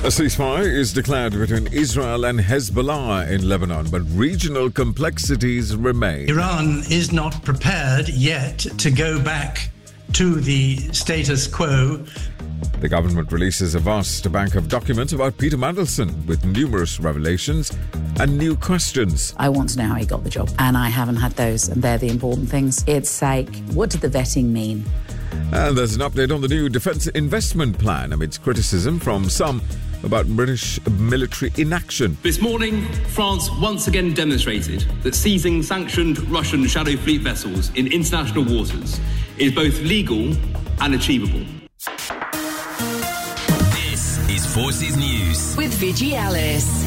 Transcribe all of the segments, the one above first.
A ceasefire is declared between Israel and Hezbollah in Lebanon, but regional complexities remain. Iran is not prepared yet to go back to the status quo. The government releases a vast bank of documents about Peter Mandelson with numerous revelations and new questions. I want to know how he got the job, and I haven't had those, and they're the important things. It's like, what did the vetting mean? And there's an update on the new defence investment plan amidst criticism from some about British military inaction. This morning, France once again demonstrated that seizing sanctioned Russian shadow fleet vessels in international waters is both legal and achievable. This is Forces News with Vijay Ellis.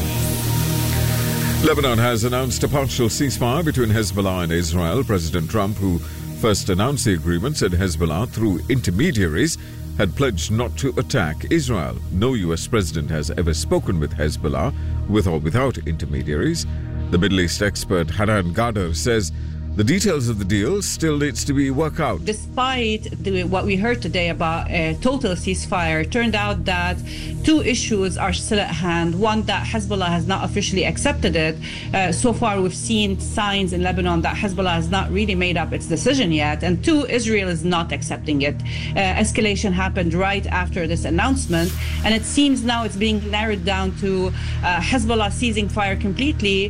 Lebanon has announced a partial ceasefire between Hezbollah and Israel. President Trump, who first announced the agreement, said Hezbollah, through intermediaries, had pledged not to attack Israel. No US president has ever spoken with Hezbollah, with or without intermediaries. The Middle East expert Hanan Gadar says the details of the deal still needs to be worked out. Despite what we heard today about a total ceasefire, it turned out that two issues are still at hand. One, that Hezbollah has not officially accepted it. So far, we've seen signs in Lebanon that Hezbollah has not really made up its decision yet. And two, Israel is not accepting it. Escalation happened right after this announcement. And it seems now it's being narrowed down to Hezbollah ceasing fire completely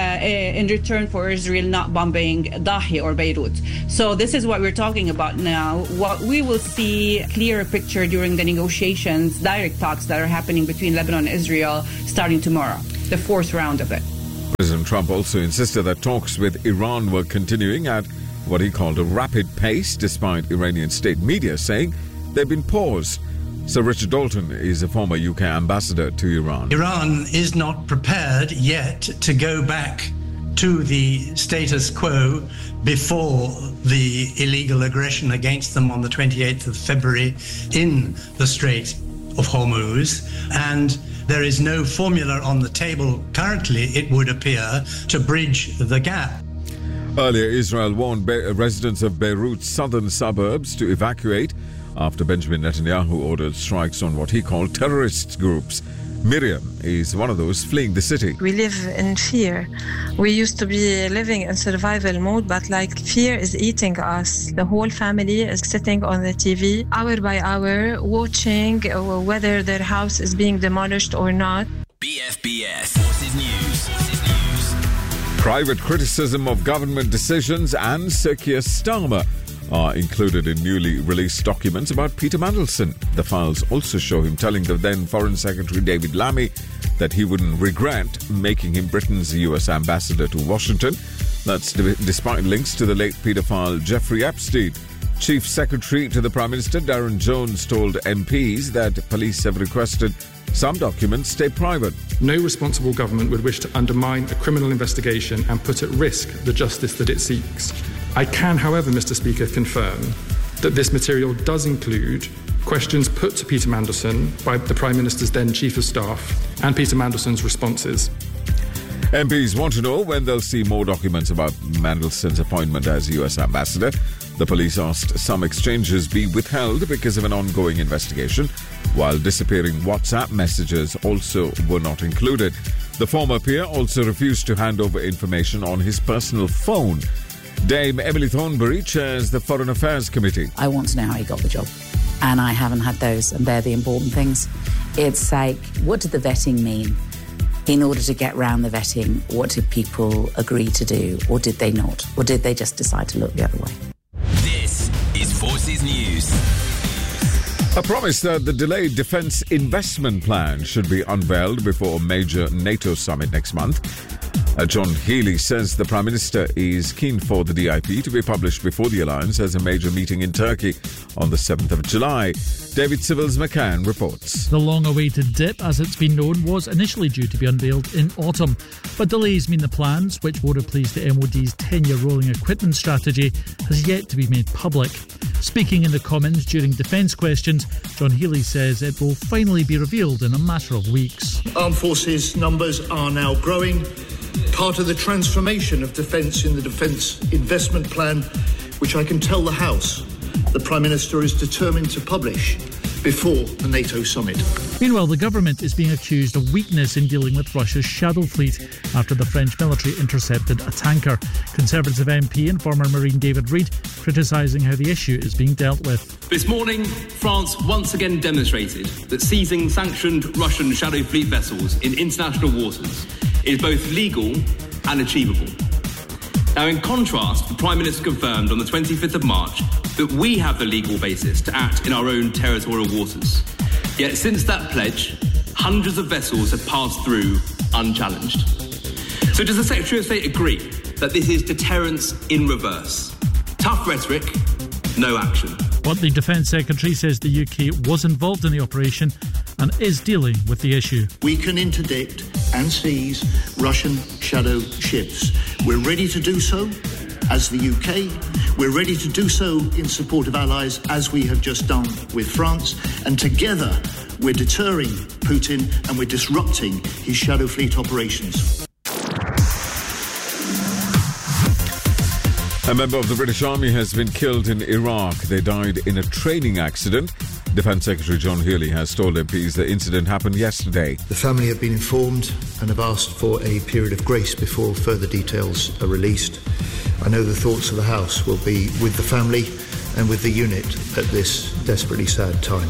in return for Israel not bombing Dahi or Beirut. So this is what we're talking about now. What we will see a clearer picture during the negotiations, direct talks that are happening between Lebanon and Israel starting tomorrow, the fourth round of it. President Trump also insisted that talks with Iran were continuing at what he called a rapid pace, despite Iranian state media saying they've been paused. Sir Richard Dalton is a former UK ambassador to Iran. Iran is not prepared yet to go back to the status quo before the illegal aggression against them on the 28th of February in the Strait of Hormuz. And there is no formula on the table currently, it would appear, to bridge the gap. Earlier, Israel warned residents of Beirut's southern suburbs to evacuate after Benjamin Netanyahu ordered strikes on what he called terrorist groups. Miriam is one of those fleeing the city. We live in fear. We used to be living in survival mode, but fear is eating us. The whole family is sitting on the TV hour by hour, watching whether their house is being demolished or not. BFBS Forces News. Private criticism of government decisions and Sir Keir Starmer are included in newly released documents about Peter Mandelson. The files also show him telling the then Foreign Secretary David Lammy that he wouldn't regret making him Britain's US ambassador to Washington. That's despite links to the late paedophile Jeffrey Epstein. Chief Secretary to the Prime Minister Darren Jones told MPs that police have requested some documents stay private. No responsible government would wish to undermine a criminal investigation and put at risk the justice that it seeks. I can, however, Mr. Speaker, confirm that this material does include questions put to Peter Mandelson by the Prime Minister's then Chief of Staff and Peter Mandelson's responses. MPs want to know when they'll see more documents about Mandelson's appointment as US ambassador. The police asked some exchanges be withheld because of an ongoing investigation, while disappearing WhatsApp messages also were not included. The former peer also refused to hand over information on his personal phone. Dame Emily Thornberry chairs the Foreign Affairs Committee. I want to know how he got the job, and I haven't had those, and they're the important things. It's like, what did the vetting mean? In order to get round the vetting, what did people agree to do, or did they not? Or did they just decide to look the other way? This is Forces News. A promise that the delayed defence investment plan should be unveiled before a major NATO summit next month. John Healey says the Prime Minister is keen for the DIP to be published before the alliance has a major meeting in Turkey on the 7th of July. David Civils McCann reports. The long-awaited DIP, as it's been known, was initially due to be unveiled in autumn. But delays mean the plans, which will replace the MOD's 10-year rolling equipment strategy, has yet to be made public. Speaking in the Commons during defence questions, John Healey says it will finally be revealed in a matter of weeks. Armed Forces numbers are now growing. Part of the transformation of defence in the Defence Investment Plan, which I can tell the House the Prime Minister is determined to publish before the NATO summit. Meanwhile, the government is being accused of weakness in dealing with Russia's shadow fleet after the French military intercepted a tanker. Conservative MP and former Marine David Reid criticising how the issue is being dealt with. This morning, France once again demonstrated that seizing sanctioned Russian shadow fleet vessels in international waters is both legal and achievable. Now, in contrast, the Prime Minister confirmed on the 25th of March that we have the legal basis to act in our own territorial waters. Yet since that pledge, hundreds of vessels have passed through unchallenged. So does the Secretary of State agree that this is deterrence in reverse? Tough rhetoric, no action. But the Defence Secretary says the UK was involved in the operation and is dealing with the issue. We can interdict and seize Russian shadow ships. We're ready to do so as the UK. We're ready to do so in support of allies, as we have just done with France. And together, we're deterring Putin and we're disrupting his shadow fleet operations. A member of the British Army has been killed in Iraq. They died in a training accident. Defence Secretary John Healey has told MPs the incident happened yesterday. The family have been informed and have asked for a period of grace before further details are released. I know the thoughts of the House will be with the family and with the unit at this desperately sad time.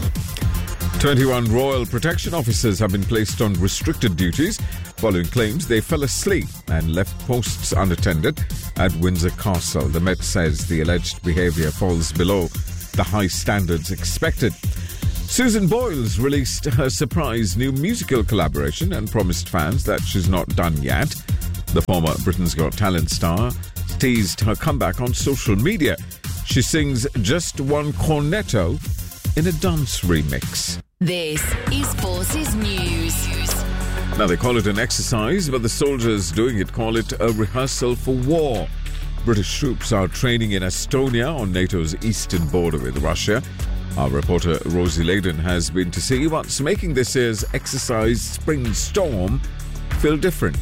21 Royal Protection Officers have been placed on restricted duties following claims they fell asleep and left posts unattended at Windsor Castle. The Met says the alleged behaviour falls below the high standards expected. Susan Boyles released her surprise new musical collaboration and promised fans that she's not done yet. The former Britain's Got Talent star teased her comeback on social media. She sings Just One Cornetto in a dance remix. This is Forces News. Now, they call it an exercise, but the soldiers doing it call it a rehearsal for war. British troops are training in Estonia on NATO's eastern border with Russia. Our reporter Rosie Layden has been to see what's making this year's exercise Spring Storm feel different.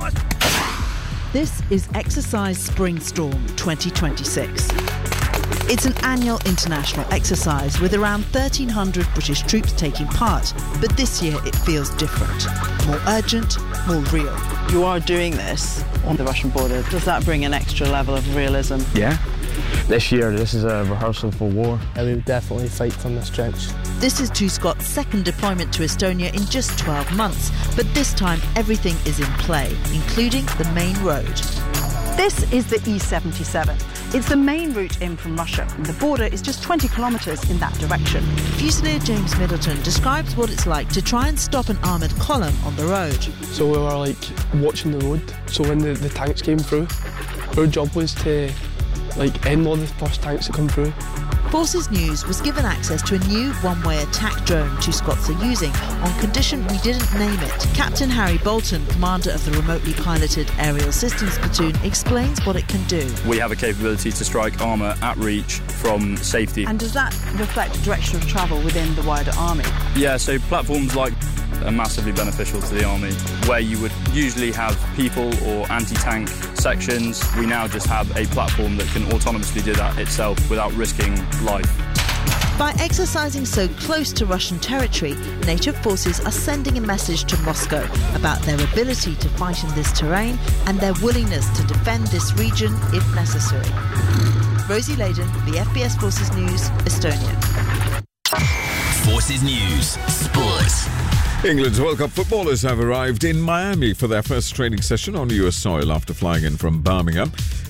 This is Exercise Spring Storm 2026. It's an annual international exercise with around 1,300 British troops taking part, but this year it feels different. More urgent, more real. You are doing this on the Russian border. Does that bring an extra level of realism? Yeah. This year, this is a rehearsal for war. We would definitely fight from this trench. This is Scott's second deployment to Estonia in just 12 months, but this time everything is in play, including the main road. This is the E77. It's the main route in from Russia. The border is just 20 kilometres in that direction. Fusilier James Middleton describes what it's like to try and stop an armoured column on the road. So we were watching the road. So when the tanks came through, our job was to end all the first tanks that come through. Forces News was given access to a new one-way attack drone Scots are using on condition we didn't name it. Captain Harry Bolton, commander of the remotely piloted aerial systems platoon, explains what it can do. We have a capability to strike armour at reach from safety. And does that reflect direction of travel within the wider army? Yeah, so platforms like are massively beneficial to the army. Where you would usually have people or anti-tank sections, we now just have a platform that can autonomously do that itself without risking life. By exercising so close to Russian territory, NATO forces are sending a message to Moscow about their ability to fight in this terrain and their willingness to defend this region if necessary. Rosie Layden, the FBS Forces News, Estonia. Forces News, Sports. England's World Cup footballers have arrived in Miami for their first training session on US soil after flying in from Birmingham.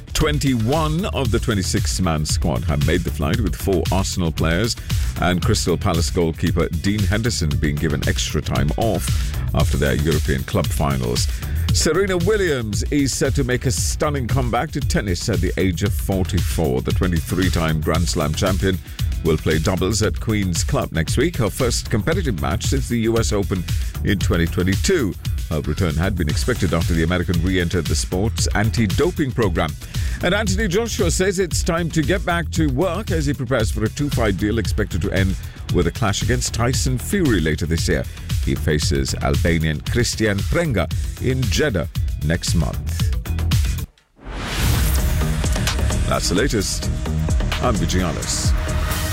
21 of the 26-man squad have made the flight, with 4 Arsenal players and Crystal Palace goalkeeper Dean Henderson being given extra time off after their European club finals. Serena Williams is set to make a stunning comeback to tennis at the age of 44. The 23-time Grand Slam champion will play doubles at Queen's Club next week, her first competitive match since the US Open in 2022. Her return had been expected after the American re-entered the sport's anti-doping program. And Anthony Joshua says it's time to get back to work as he prepares for a 2-fight deal expected to end with a clash against Tyson Fury later this year. He faces Albanian Christian Prenga in Jeddah next month. That's the latest. I'm Vijay Alice.